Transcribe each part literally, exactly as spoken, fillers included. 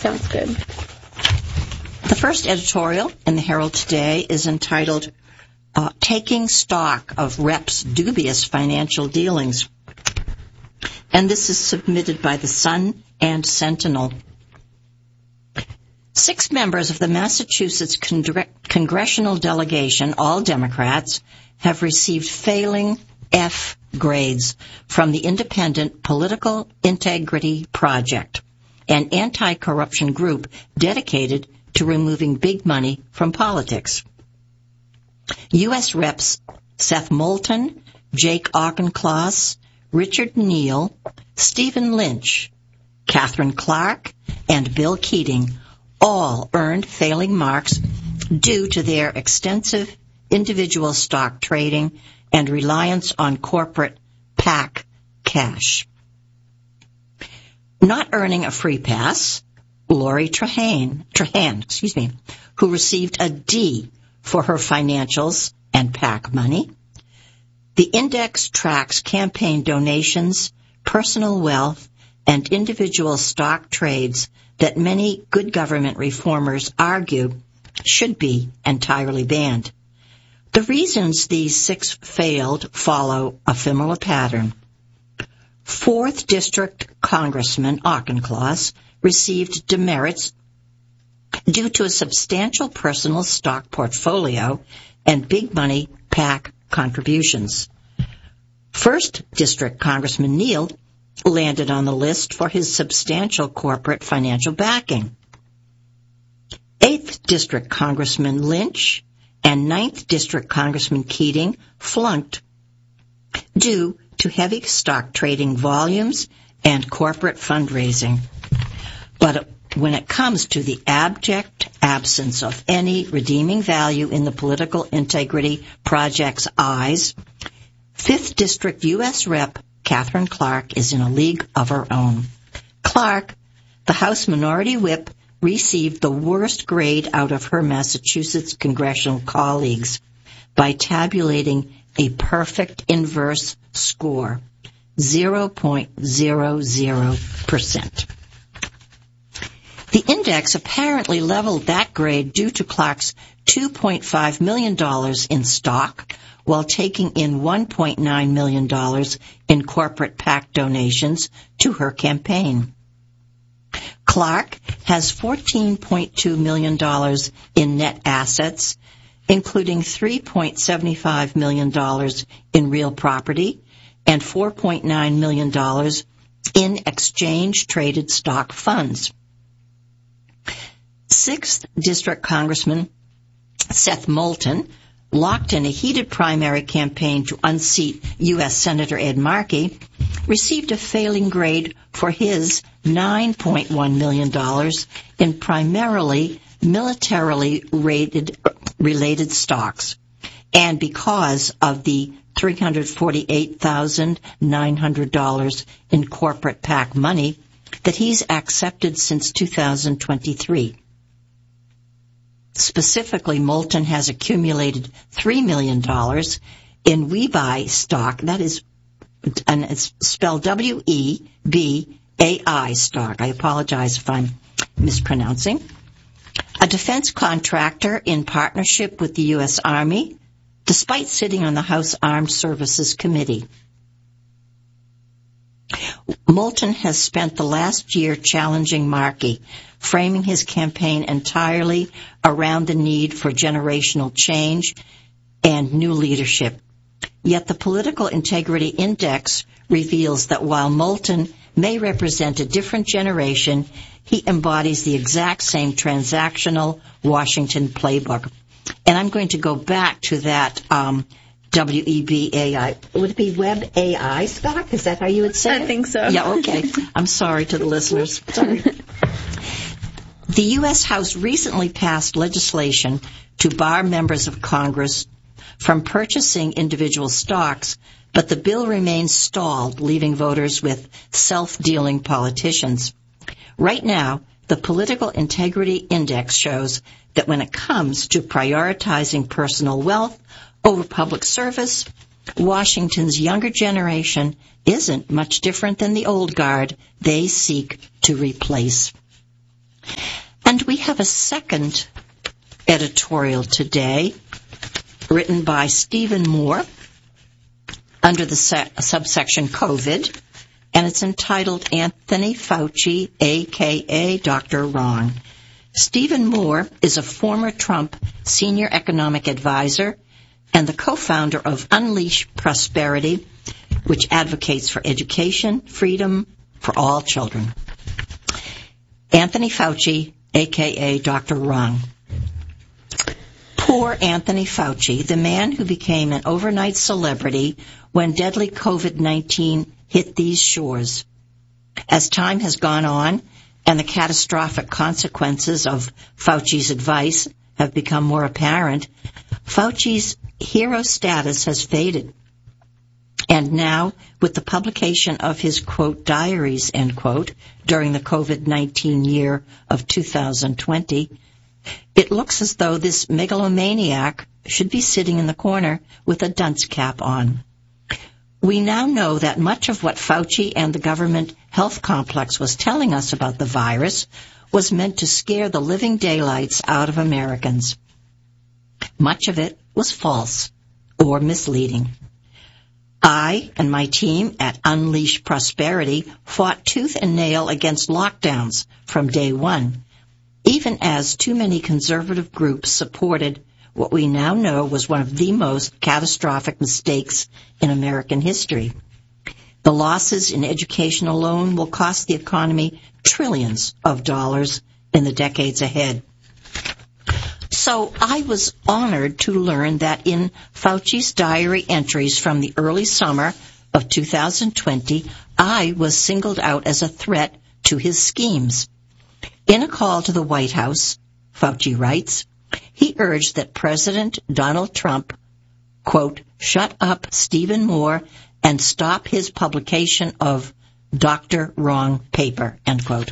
Sounds good. The first editorial in the Herald today is entitled, uh, Taking Stock of Reps' Dubious Financial Dealings. And this is submitted by the Sun and Sentinel. Six members of the Massachusetts Congre- Congressional Delegation, all Democrats, have received failing F grades from the Independent Political Integrity Project, an anti-corruption group dedicated to removing big money from politics. U S Reps Seth Moulton, Jake Auchincloss, Richard Neal, Stephen Lynch, Catherine Clark, and Bill Keating all earned failing marks due to their extensive individual stock trading and reliance on corporate PAC cash. Not earning a free pass, Lori Trahan, Trahan, excuse me, who received a D for her financials and PAC money. The index tracks campaign donations, personal wealth, and individual stock trades that many good government reformers argue should be entirely banned. The reasons these six failed follow a similar pattern. Fourth District Congressman Auchincloss received demerits due to a substantial personal stock portfolio and big money PAC contributions. First District Congressman Neal landed on the list for his substantial corporate financial backing. Eighth District Congressman Lynch and Ninth District Congressman Keating flunked due to heavy stock trading volumes and corporate fundraising. But when it comes to the abject absence of any redeeming value in the Political Integrity Project's eyes, Fifth District U S Rep Catherine Clark is in a league of her own. Clark, the House Minority Whip, received the worst grade out of her Massachusetts congressional colleagues by tabulating a perfect inverse score, zero point zero zero percent. The index apparently leveled that grade due to Clark's two point five million dollars in stock, while taking in one point nine million dollars in corporate PAC donations to her campaign. Clark has fourteen point two million dollars in net assets, including three point seven five million dollars in real property and four point nine million dollars in exchange-traded stock funds. Sixth District Congressman Seth Moulton, locked in a heated primary campaign to unseat U S Senator Ed Markey, received a failing grade for his nine point one million dollars in primarily militarily rated, related stocks, and because of the three hundred forty-eight thousand nine hundred dollars in corporate PAC money that he's accepted since two thousand twenty-three. Specifically, Moulton has accumulated three million dollars in WeBuy stock, that is, and it's spelled W E B A I stock. I apologize if I'm mispronouncing. A defense contractor in partnership with the U S Army, despite sitting on the House Armed Services Committee. Moulton has spent the last year challenging Markey, framing his campaign entirely around the need for generational change and new leadership. Yet the Political Integrity Index reveals that while Moulton may represent a different generation, he embodies the exact same transactional Washington playbook. And I'm going to go back to that um, W E B A I. Would it be Web A I stock? Is that how you would say it? I think so. Yeah, okay. I'm sorry to the listeners. Sorry. The U S House recently passed legislation to bar members of Congress from purchasing individual stocks, but the bill remains stalled, leaving voters with self-dealing politicians. Right now, the Political Integrity Index shows that when it comes to prioritizing personal wealth over public service, Washington's younger generation isn't much different than the old guard they seek to replace. we have a second editorial today, written by Stephen Moore, under the se- subsection COVID, and it's entitled Anthony Fauci, a k a. Doctor Wrong. Stephen Moore is a former Trump senior economic advisor and the co-founder of Unleash Prosperity, which advocates for education, freedom for all children. Anthony Fauci, a k a. Doctor Wrong. Poor Anthony Fauci, the man who became an overnight celebrity when deadly COVID nineteen hit these shores. As time has gone on and the catastrophic consequences of Fauci's advice have become more apparent, Fauci's hero status has faded. And now, with the publication of his, quote, diaries, end quote, during the COVID nineteen year of two thousand twenty, it looks as though this megalomaniac should be sitting in the corner with a dunce cap on. We now know that much of what Fauci and the government health complex was telling us about the virus was meant to scare the living daylights out of Americans. Much of it was false or misleading. I and my team at Unleash Prosperity fought tooth and nail against lockdowns from day one, even as too many conservative groups supported what we now know was one of the most catastrophic mistakes in American history. The losses in education alone will cost the economy trillions of dollars in the decades ahead. So I was honored to learn that in Fauci's diary entries from the early summer of two thousand twenty, I was singled out as a threat to his schemes. In a call to the White House, Fauci writes, he urged that President Donald Trump, quote, shut up Stephen Moore and stop his publication of Doctor Wrong paper, end quote.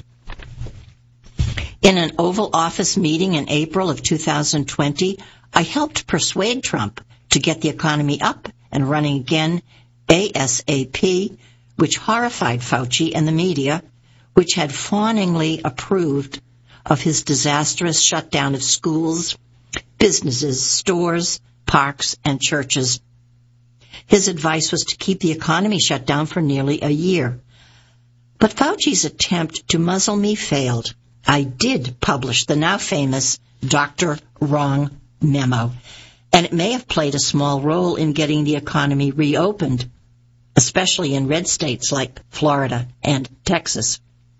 In an Oval Office meeting in April of two thousand twenty, I helped persuade Trump to get the economy up and running again ASAP, which horrified Fauci and the media, which had fawningly approved of his disastrous shutdown of schools, businesses, stores, parks, and churches. His advice was to keep the economy shut down for nearly a year. But Fauci's attempt to muzzle me failed. I did publish the now famous Doctor Wrong memo, and it may have played a small role in getting the economy reopened, especially in red states like Florida and Texas.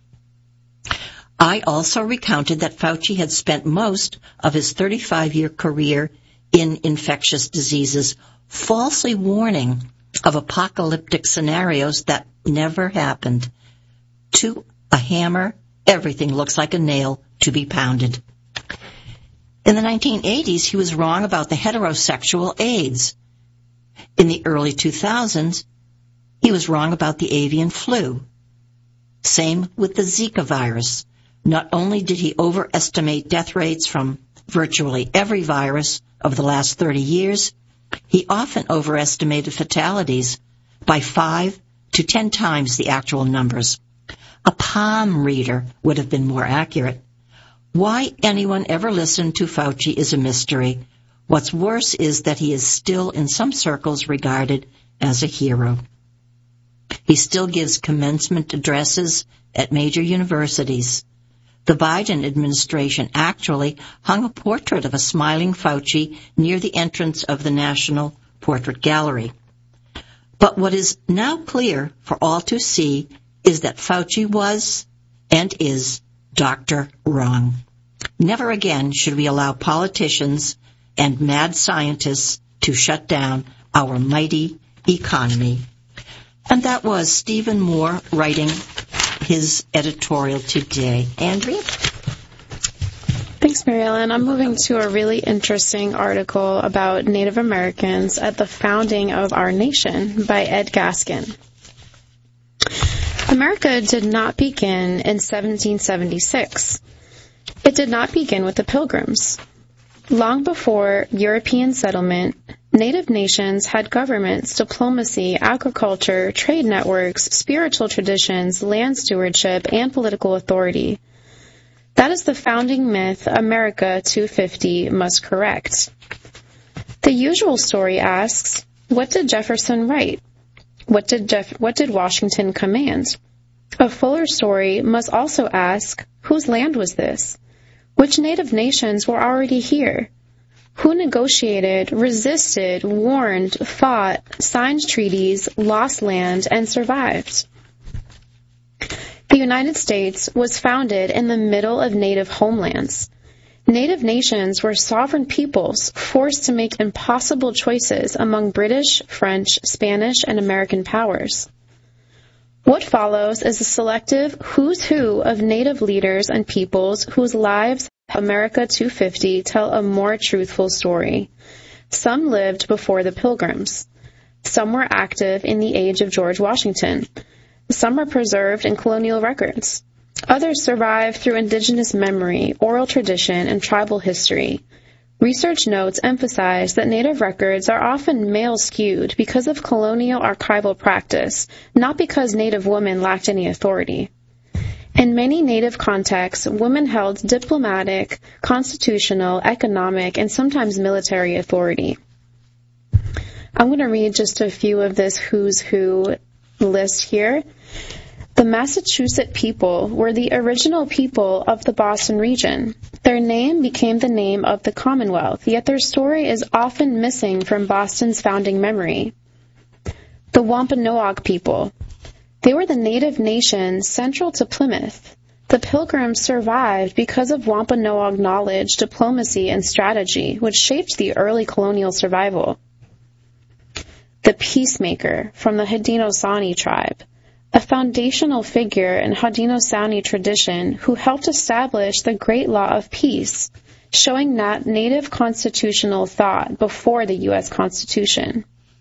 I also recounted that Fauci had spent most of his thirty-five-year career in infectious diseases falsely warning of apocalyptic scenarios that never happened. To a hammer, everything looks like a nail to be pounded. In the nineteen eighties, he was wrong about the heterosexual AIDS. In the early two thousands, he was wrong about the avian flu. Same with the Zika virus. Not only did he overestimate death rates from virtually every virus over the last thirty years, he often overestimated fatalities by five to ten times the actual numbers. A palm reader would have been more accurate. Why anyone ever listened to Fauci is a mystery. What's worse is that he is still in some circles regarded as a hero. He still gives commencement addresses at major universities. The Biden administration actually hung a portrait of a smiling Fauci near the entrance of the National Portrait Gallery. But what is now clear for all to see is that Fauci was and is Doctor Wrong. Never again should we allow politicians and mad scientists to shut down our mighty economy. And that was Stephen Moore writing his editorial today. Andrea? Thanks, Mary Ellen. I'm moving to a really interesting article about Native Americans at the founding of our nation by Ed Gaskin. America did not begin in seventeen seventy-six. It did not begin with the Pilgrims. Long before European settlement, Native nations had governments, diplomacy, agriculture, trade networks, spiritual traditions, land stewardship, and political authority. That is the founding myth America two fifty must correct. The usual story asks, what did Jefferson write? What did Jeff- what did Washington command? A fuller story must also ask, whose land was this? Which native nations were already here? Who negotiated, resisted, warned, fought, signed treaties, lost land, and survived? The United States was founded in the middle of native homelands. Native nations were sovereign peoples forced to make impossible choices among British, French, Spanish, and American powers. What follows is a selective who's who of native leaders and peoples whose lives America two fifty tell a more truthful story. Some lived before the Pilgrims. Some were active in the age of George Washington. Some are preserved in colonial records. Others survive through indigenous memory, oral tradition, and tribal history. Research notes emphasize that Native records are often male-skewed because of colonial archival practice, not because Native women lacked any authority. In many Native contexts, women held diplomatic, constitutional, economic, and sometimes military authority. I'm going to read just a few of this who's who list here. The Massachusetts people were the original people of the Boston region. Their name became the name of the Commonwealth, yet their story is often missing from Boston's founding memory. The Wampanoag people. They were the native nation central to Plymouth. The Pilgrims survived because of Wampanoag knowledge, diplomacy, and strategy, which shaped the early colonial survival. The Peacemaker from the Haudenosaunee tribe. A foundational figure in Haudenosaunee tradition who helped establish the Great Law of Peace, showing that native constitutional thought before the U S Constitution.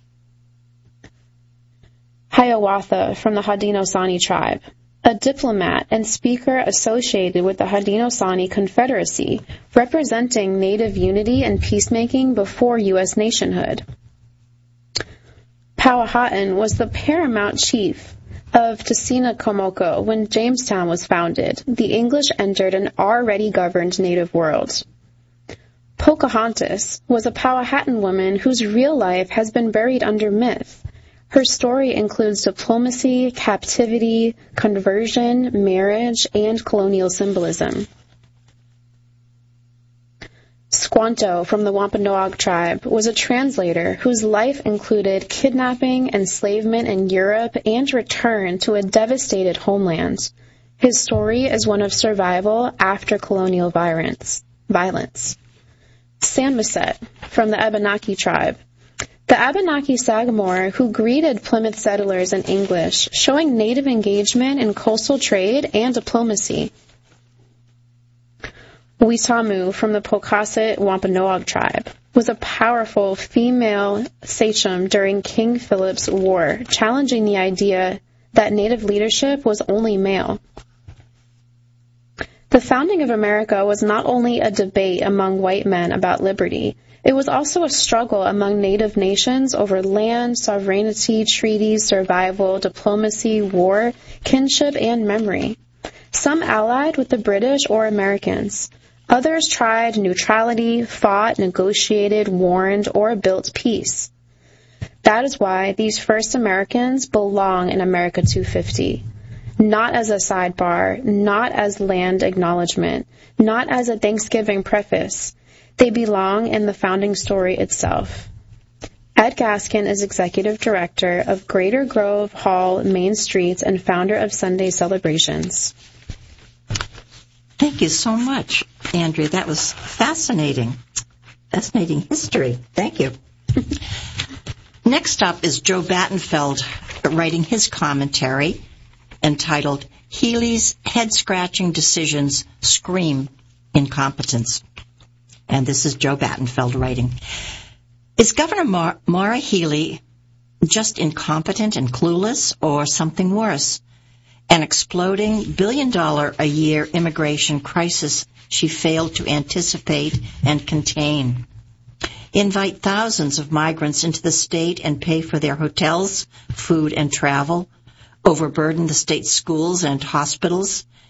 Hiawatha from the Haudenosaunee tribe, a diplomat and speaker associated with the Haudenosaunee Confederacy, representing native unity and peacemaking before U S nationhood. Powhatan was the paramount chief of Tsinakomoko when Jamestown was founded. The English entered an already governed native world. Pocahontas was a Powhatan woman whose real life has been buried under myth. Her story includes diplomacy, captivity, conversion, marriage, and colonial symbolism. Squanto from the Wampanoag tribe was a translator whose life included kidnapping, enslavement in Europe, and return to a devastated homeland. His story is one of survival after colonial violence. Sanmaset from the Abenaki tribe. The Abenaki Sagamore who greeted Plymouth settlers in English, showing native engagement in coastal trade and diplomacy. Weetamu from the Pocasset Wampanoag tribe was a powerful female sachem during King Philip's War, challenging the idea that native leadership was only male. The founding of America was not only a debate among white men about liberty, it was also a struggle among native nations over land, sovereignty, treaties, survival, diplomacy, war, kinship, and memory. Some allied with the British or Americans. Others tried neutrality, fought, negotiated, warned, or built peace. That is why these first Americans belong in America two fifty. Not as a sidebar, not as land acknowledgement, not as a Thanksgiving preface. They belong in the founding story itself. Ed Gaskin is Executive Director of Greater Grove Hall Main Streets and founder of Sunday Celebrations. Thank you so much, Andrea. That was fascinating. Fascinating history. Thank you. Next up is Joe Battenfeld writing his commentary entitled, Healy's Head-Scratching Decisions Scream Incompetence. And this is Joe Battenfeld writing. Is Governor Mar- Maura Healey just incompetent and clueless, or something worse? An exploding billion-dollar-a-year immigration crisis she failed to anticipate and contain. Invite thousands of migrants into the state and pay for their hotels, food, and travel. Overburden the state's schools and hospitals.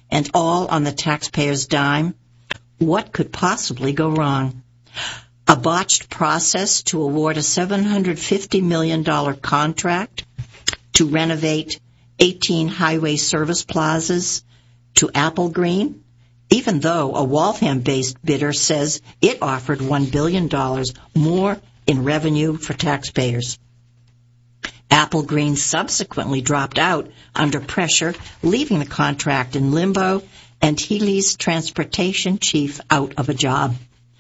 and all on the taxpayer's dime? What could possibly go wrong? A botched process to award a seven hundred fifty million dollars contract to renovate eighteen highway service plazas to Applegreen, even though a Waltham-based bidder says it offered one billion dollars more in revenue for taxpayers. Applegreen subsequently dropped out under pressure, leaving the contract in limbo and Healy's transportation chief out of a job.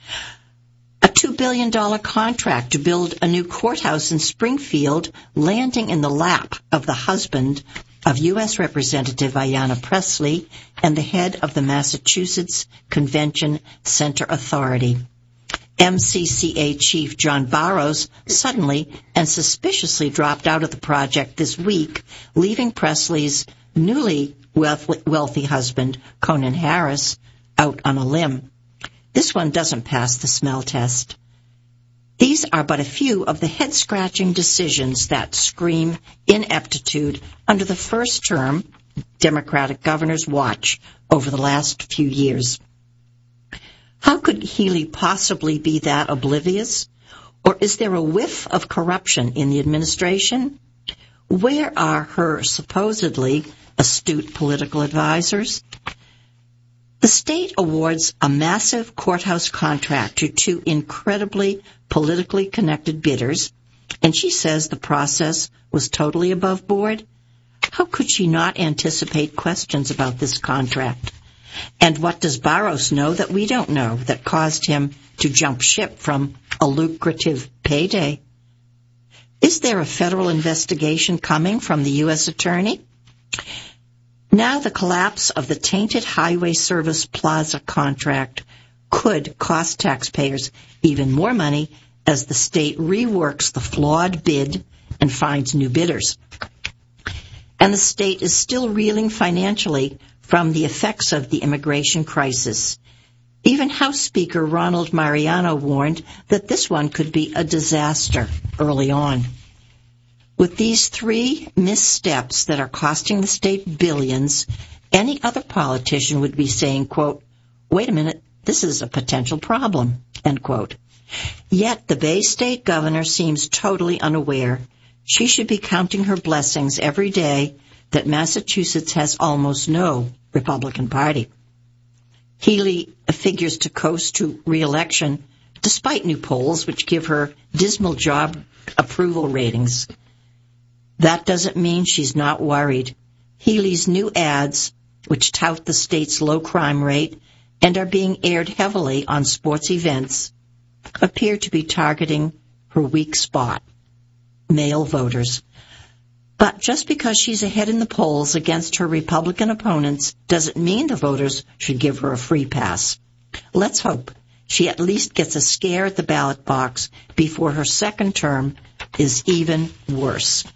A two billion dollars contract to build a new courthouse in Springfield, landing in the lap of the husband of U S Representative Ayanna Pressley and the head of the Massachusetts Convention Center Authority. M C C A Chief John Barrows suddenly and suspiciously dropped out of the project this week, leaving Pressley's newly wealthy husband, Conan Harris, out on a limb. This one doesn't pass the smell test. These are but a few of the head-scratching decisions that scream ineptitude under the first term Democratic governor's watch over the last few years. How could Healy possibly be that oblivious? Or is there a whiff of corruption in the administration? Where are her supposedly astute political advisors? The state awards a massive courthouse contract to two incredibly politically connected bidders, and she says the process was totally above board. How could she not anticipate questions about this contract? And what does Barrows know that we don't know that caused him to jump ship from a lucrative payday? Is there a federal investigation coming from the U S attorney? Now the collapse of the tainted Highway Service Plaza contract could cost taxpayers even more money as the state reworks the flawed bid and finds new bidders. And the state is still reeling financially from the effects of the immigration crisis. Even House Speaker Ronald Mariano warned that this one could be a disaster early on. With these three missteps that are costing the state billions, any other politician would be saying, quote, wait a minute, this is a potential problem, end quote. Yet the Bay State governor seems totally unaware. She should be counting her blessings every day that Massachusetts has almost no Republican Party. Healy figures to coast to re-election despite new polls which give her dismal job approval ratings. That doesn't mean she's not worried. Healy's new ads, which tout the state's low crime rate and are being aired heavily on sports events, appear to be targeting her weak spot, male voters. But just because she's ahead in the polls against her Republican opponents doesn't mean the voters should give her a free pass. Let's hope she at least gets a scare at the ballot box before her second term is even worse.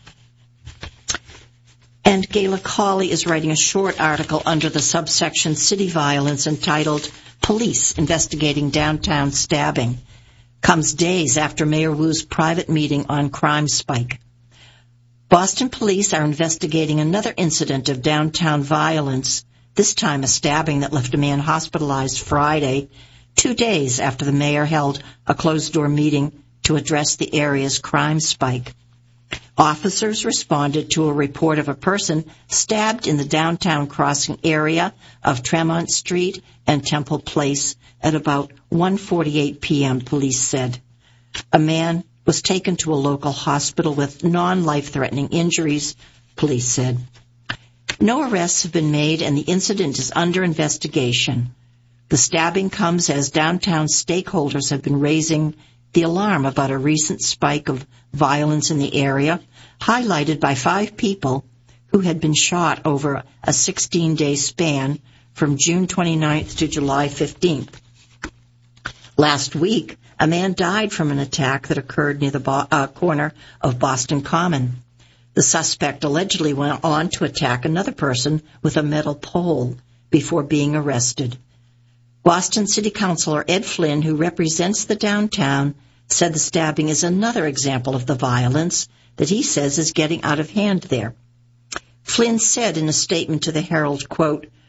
And Gayla Cawley is writing a short article under the subsection City Violence entitled Police Investigating Downtown Stabbing. Comes days after Mayor Wu's private meeting on crime spike. Boston police are investigating another incident of downtown violence, this time a stabbing that left a man hospitalized Friday, two days after the mayor held a closed-door meeting to address the area's crime spike. Officers responded to a report of a person stabbed in the downtown crossing area of Tremont Street and Temple Place at about one forty-eight p.m., police said. A man was taken to a local hospital with non-life-threatening injuries, police said. No arrests have been made and the incident is under investigation. The stabbing comes as downtown stakeholders have been raising the alarm about a recent spike of violence in the area, highlighted by five people who had been shot over a sixteen-day span from June twenty-ninth to July fifteenth. Last week, a man died from an attack that occurred near the bo- uh, corner of Boston Common. The suspect allegedly went on to attack another person with a metal pole before being arrested. Boston City Councilor Ed Flynn, who represents the downtown, said the stabbing is another example of the violence that he says is getting out of hand there. Flynn said in a statement to the Herald, quote,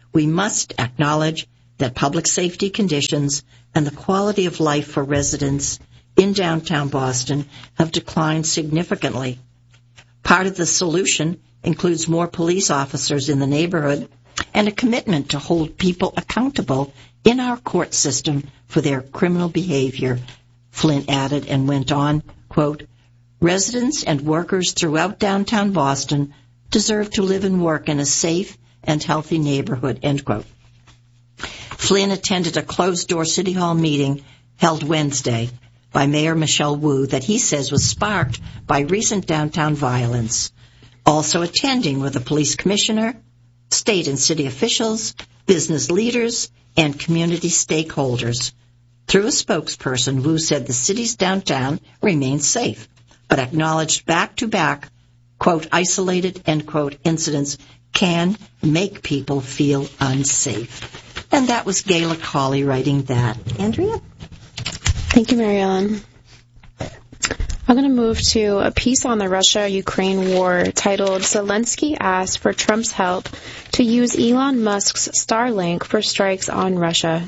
we must acknowledge that public safety conditions and the quality of life for residents in downtown Boston have declined significantly. Part of the solution includes more police officers in the neighborhood and a commitment to hold people accountable in our court system for their criminal behavior, Flint added and went on, quote, residents and workers throughout downtown Boston deserve to live and work in a safe and healthy neighborhood, end quote. Flynn attended a closed-door City Hall meeting held Wednesday by Mayor Michelle Wu that he says was sparked by recent downtown violence. Also attending were the police commissioner, state and city officials, business leaders, and community stakeholders. Through a spokesperson, Wu said the city's downtown remains safe, but acknowledged back-to-back, quote, isolated, end quote, incidents can make people feel unsafe. And that was Gayla Colley writing that. Andrea? Thank you, Mary Ellen. I'm going to move to a piece on the Russia-Ukraine war titled Zelensky Asks for Trump's Help to Use Elon Musk's Starlink for Strikes on Russia.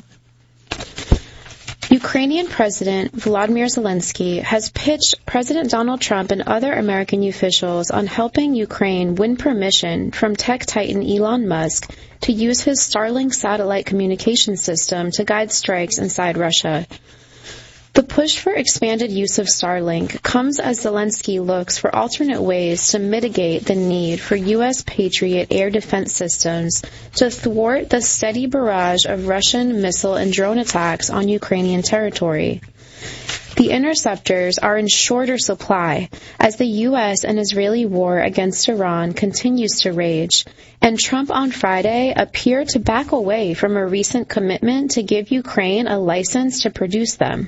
Ukrainian President Volodymyr Zelensky has pitched President Donald Trump and other American officials on helping Ukraine win permission from tech titan Elon Musk to use his Starlink satellite communication system to guide strikes inside Russia. The push for expanded use of Starlink comes as Zelensky looks for alternate ways to mitigate the need for U S Patriot air defense systems to thwart the steady barrage of Russian missile and drone attacks on Ukrainian territory. The interceptors are in shorter supply as the U S and Israeli war against Iran continues to rage, and Trump on Friday appeared to back away from a recent commitment to give Ukraine a license to produce them.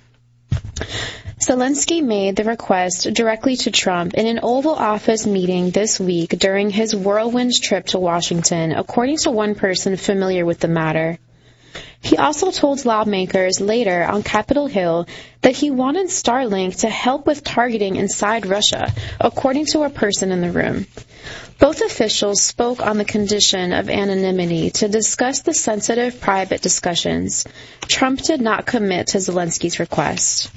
Zelensky made the request directly to Trump in an Oval Office meeting this week during his whirlwind trip to Washington, according to one person familiar with the matter. He also told lawmakers later on Capitol Hill that he wanted Starlink to help with targeting inside Russia, according to a person in the room. Both officials spoke on the condition of anonymity to discuss the sensitive private discussions. Trump did not commit to Zelensky's request.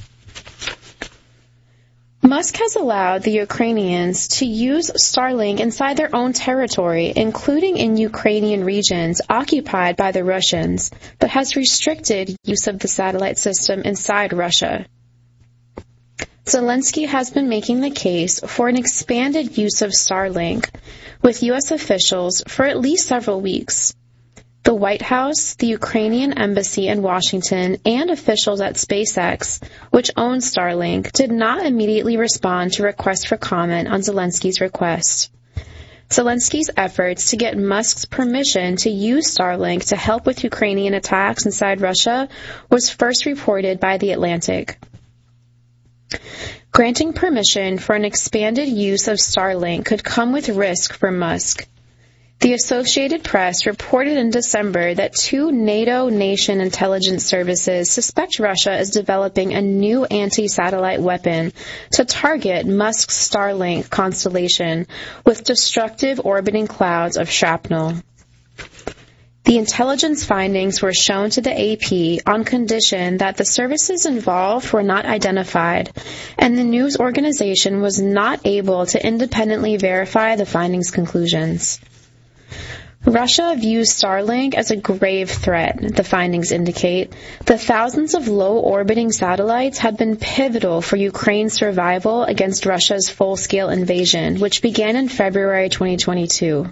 Musk has allowed the Ukrainians to use Starlink inside their own territory, including in Ukrainian regions occupied by the Russians, but has restricted use of the satellite system inside Russia. Zelensky has been making the case for an expanded use of Starlink with U S officials for at least several weeks. The White House, the Ukrainian embassy in Washington, and officials at SpaceX, which owns Starlink, did not immediately respond to requests for comment on Zelensky's request. Zelensky's efforts to get Musk's permission to use Starlink to help with Ukrainian attacks inside Russia was first reported by The Atlantic. Granting permission for an expanded use of Starlink could come with risk for Musk. The Associated Press reported in December that two NATO nation intelligence services suspect Russia is developing a new anti-satellite weapon to target Musk's Starlink constellation with destructive orbiting clouds of shrapnel. The intelligence findings were shown to the A P on condition that the services involved were not identified, and the news organization was not able to independently verify the findings' conclusions. Russia views Starlink as a grave threat, the findings indicate. The thousands of low-orbiting satellites have been pivotal for Ukraine's survival against Russia's full-scale invasion, which began in February twenty twenty-two.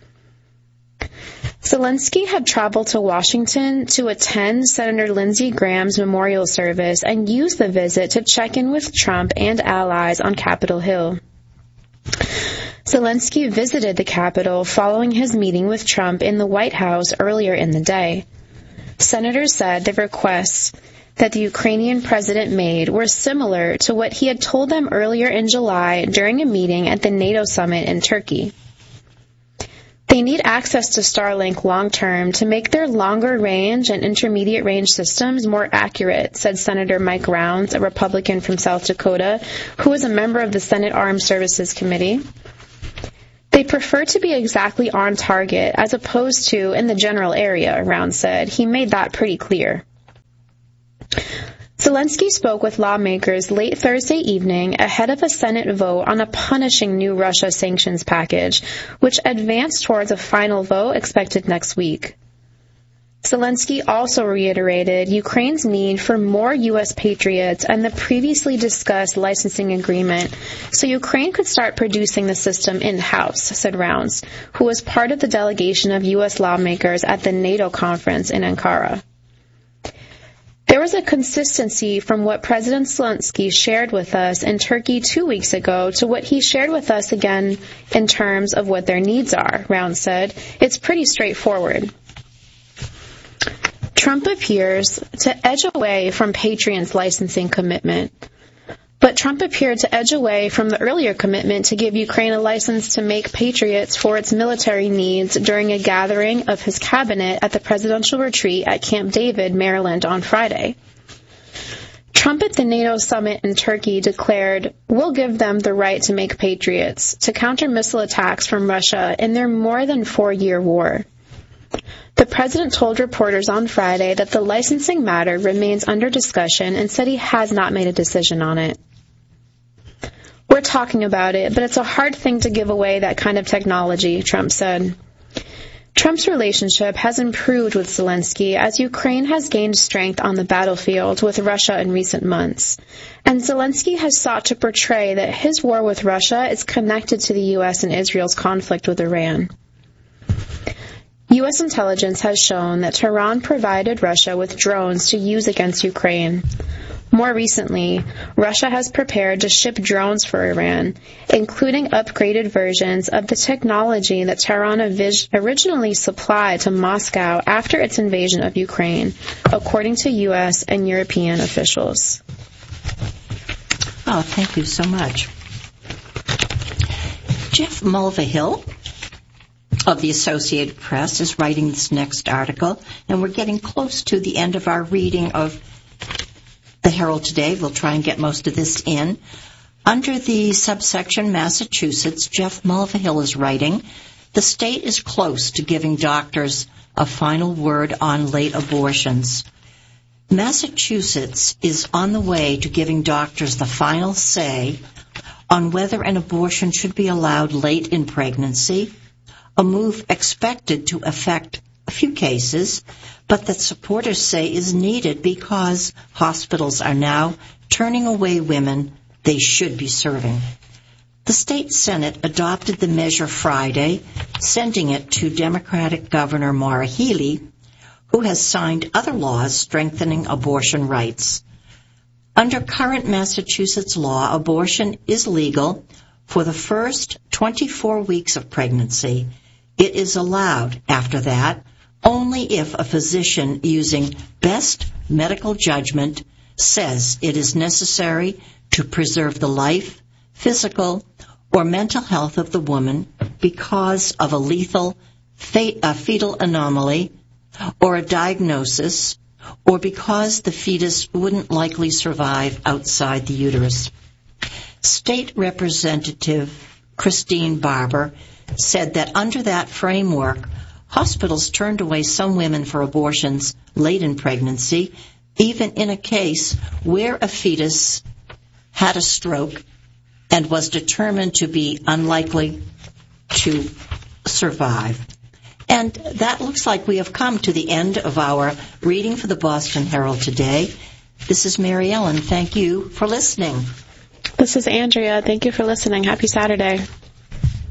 Zelensky had traveled to Washington to attend Senator Lindsey Graham's memorial service and used the visit to check in with Trump and allies on Capitol Hill. Zelensky visited the Capitol following his meeting with Trump in the White House earlier in the day. Senators said the requests that the Ukrainian president made were similar to what he had told them earlier in July during a meeting at the NATO summit in Turkey. They need access to Starlink long-term to make their longer-range and intermediate-range systems more accurate, said Senator Mike Rounds, a Republican from South Dakota, who is a member of the Senate Armed Services Committee. They prefer to be exactly on target as opposed to in the general area, Rounds said. He made that pretty clear. Zelensky spoke with lawmakers late Thursday evening ahead of a Senate vote on a punishing new Russia sanctions package, which advanced towards a final vote expected next week. Zelensky also reiterated Ukraine's need for more U S Patriots and the previously discussed licensing agreement so Ukraine could start producing the system in-house, said Rounds, who was part of the delegation of U S lawmakers at the NATO conference in Ankara. There was a consistency from what President Zelensky shared with us in Turkey two weeks ago to what he shared with us again in terms of what their needs are, Rounds said. It's pretty straightforward. Trump appears to edge away from Patriot's licensing commitment. But Trump appeared to edge away from the earlier commitment to give Ukraine a license to make Patriots for its military needs during a gathering of his cabinet at the presidential retreat at Camp David, Maryland, on Friday. Trump at the NATO summit in Turkey declared, "We'll give them the right to make Patriots to counter missile attacks from Russia in their more than four-year war." The president told reporters on Friday that the licensing matter remains under discussion and said he has not made a decision on it. "We're talking about it, but it's a hard thing to give away that kind of technology," Trump said. Trump's relationship has improved with Zelensky as Ukraine has gained strength on the battlefield with Russia in recent months. And Zelensky has sought to portray that his war with Russia is connected to the U S and Israel's conflict with Iran. U S intelligence has shown that Tehran provided Russia with drones to use against Ukraine. More recently, Russia has prepared to ship drones for Iran, including upgraded versions of the technology that Tehran originally supplied to Moscow after its invasion of Ukraine, according to U S and European officials. Oh, thank you so much. Jeff Mulvihill of the Associated Press is writing this next article, and we're getting close to the end of our reading of the Herald today. We'll try and get most of this in. Under the subsection Massachusetts, Jeff Mulvihill is writing, "The state is close to giving doctors a final word on late abortions." Massachusetts is on the way to giving doctors the final say on whether an abortion should be allowed late in pregnancy, a move expected to affect a few cases, but that supporters say is needed because hospitals are now turning away women they should be serving. The state Senate adopted the measure Friday, sending it to Democratic Governor Maura Healey, who has signed other laws strengthening abortion rights. Under current Massachusetts law, abortion is legal for the first twenty-four weeks of pregnancy. It is allowed after that only if a physician using best medical judgment says it is necessary to preserve the life, physical, or mental health of the woman because of a lethal a fetal anomaly or a diagnosis, or because the fetus wouldn't likely survive outside the uterus. State Representative Christine Barber said that under that framework, hospitals turned away some women for abortions late in pregnancy, even in a case where a fetus had a stroke and was determined to be unlikely to survive. And that looks like we have come to the end of our reading for the Boston Herald today. This is Mary Ellen. Thank you for listening. This is Andrea. Thank you for listening. Happy Saturday.